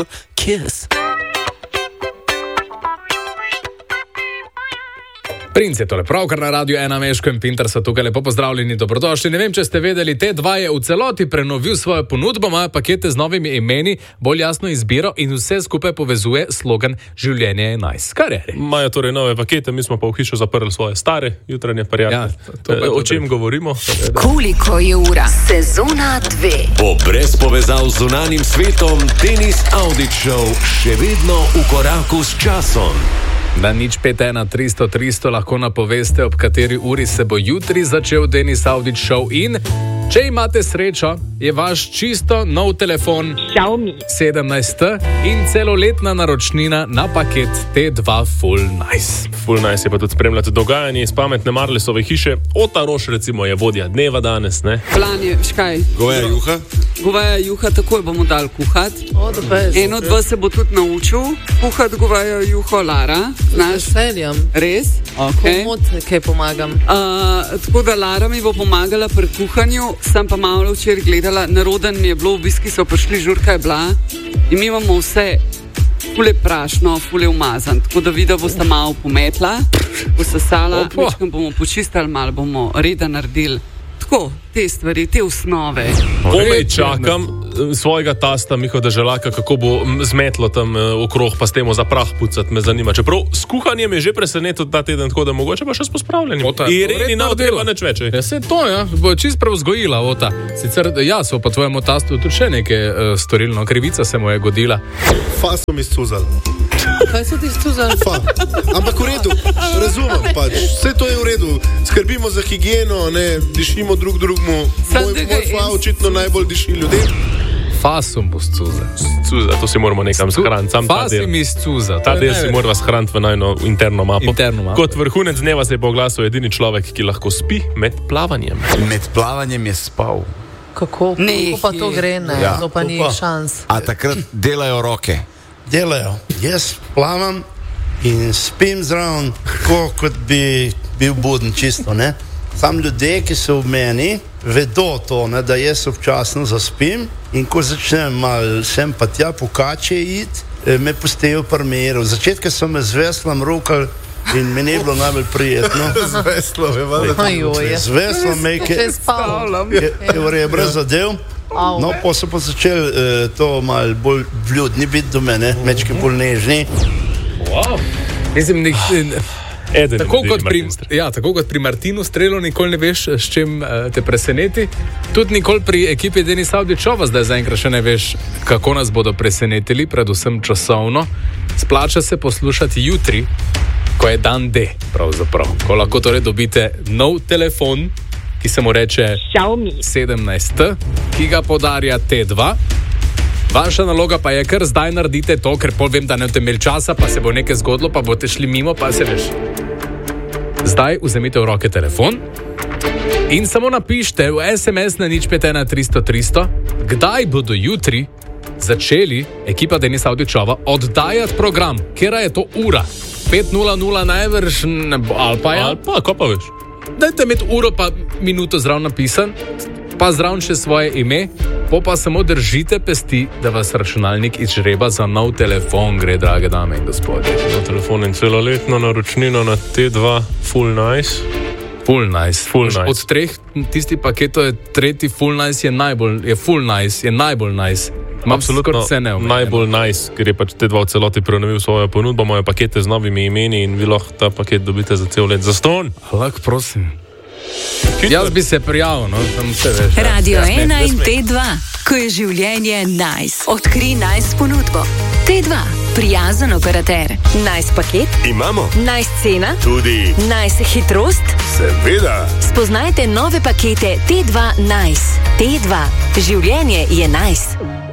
radio. Kiss. Princ je tole pravkar na radiju Ena Meško in Pinter so tukaj, lepo pozdravljeni, dobrodošli. Ne vem, če ste vedeli, T2 je v celoti prenovil svojo ponudbo, ima pakete z novimi imeni, bolj jasno izbiro in vse skupaj povezuje slogan Življenje je nice. Kar je? Imajo torej nove pakete, mi smo pa v hišo zaprli svoje stare jutranje prijatelje. Ja, o čem govorimo? Koliko je ura? Sezona 2. Bo brez povezav z zunanjim svetom Denis Audić Show še vedno v koraku s časom. Na 051-300-300 lahko napoveste, ob kateri uri se bo jutri začel Denis Audić Show in če imate srečo, je vaš čisto nov telefon Xiaomi 17 in celoletna naročnina na paket T2 Full Nice. Full Nice je pa tudi spremljati dogajanje iz pametne Marlesove hiše. Ota Roš recimo je vodja dneva danes, ne? Plan je, škaj? Goveja juha? Goveja juha, takoj bomo dali kuhati. En od vas se bo tudi naučil kuhati govejo juho, Lara. Znaš? Veseljem. Res? Okay. Komod, kaj pomagam. Tako da Lara mi bo pomagala pri kuhanju, sem pa malo včeraj gledala, naroden mi je bilo, v biski so prišli, žurka je bila in mi imamo vse ful je prašno, ful je umazan, tako da vidi, da boste malo pometla, posesala, večkrat bomo počistili, malo bomo reda naredili. Tako, te stvari, te osnove. Komaj čakam svojega tasta Miho Deželaka, kako bo zmetlo tam okrog, pa s temo za prah pucati, me zanima. Čeprav s kuhanjem je že presenetil ta teden, tako da mogoče pa še s pospravljanjem. Ireni na odreva neč več. Ja, se to, ja, bo čist prevzgojila, Ota. Sicer, ja, so pa tvojemu tastu tudi še nekaj storilno, krivica se mu je godila. Fa so mi scuzali. Kaj so ti scuzali? Fa. Ampak v redu, razumem pač. Vse to je v redu. Skrbimo za higieno, ne, dišimo drug drugmu. Moj fa očitno najbolj diši ljudem. Fasom bo scuza. Scuza, to si moramo nekam shraniti. Fasi mi scuza. Ta del si morava shraniti v najno interno mapo. Kot vrhunec dneva se je poglasil edini človek, ki lahko spi med plavanjem. Med plavanjem je spal. Kako pa to gre, ne? Ja. To pa ni šans. A takrat delajo roke? Delajo. Jaz plavam in spim zraven, kot bi bil buden čisto, ne? Sam ljudje, ki so v meni, vedo to, ne, da jaz občasno zaspim in ko začnem malo sem pa tja po kače iti, me pustijo par merov. V začetku so me z veslom rukali in mi ne bilo najbolj prijetno. Z veslom je valjda. Z veslom me je v rebra zadev. No, pa so pa začeli to malo bolj vljudni biti do mene, mečke bolj nežni. Wow. Mislim, tako kot pri Martinu Strelu nikoli ne veš, s čim te preseneti, tudi nikoli pri ekipi Denis Audić Showa zdaj zaenkrat še ne veš, kako nas bodo presenetili, predvsem časovno. Splača se poslušati jutri, ko je dan D, pravzaprav. Ko lahko torej dobite nov telefon, ki se mu reče Xiaomi 17, ki ga podarja T2. Vaša naloga pa je, kar zdaj naredite to, ker pol vem, da ne boste imeli časa, pa se bo nekaj zgodilo, pa boste šli mimo, pa se veš. Zdaj vzemite v roke telefon in samo napište v SMS na 051-300-300, kdaj bodo jutri začeli ekipa Denis Audić Showa oddajati program. Kera je to ura? 5:00 najvrš, ali pa ja? Ali pa, ko pa veš? Dajte imeti uro pa minuto zraven napisan, pa zraven še svoje ime, pa samo držite pesti, da vas računalnik izžreba za nov telefon gre, drage dame in gospodje. Na telefon in celoletno naročnino na T2 Full Nice. Full Nice. Od treh tisti paketov je tretji Full Nice je Full Nice, je najbolj nice. Absolutno najbolj nice, ker je pač T2 v celoti prenovil svojo ponudbo, imajo pakete z novimi imeni in vi lahko ta paket dobite za cel let zastonj. Lahko, prosim. Jaz bi se prijavil, no, tam vse veš. Radio 1 in T2, ko je življenje nice. Odkri nice ponudbo. T2, prijazen operater. Nice paket? Imamo. Nice cena? Tudi. Nice hitrost? Seveda. Spoznajte nove pakete T2 Nice. T2, življenje je nice.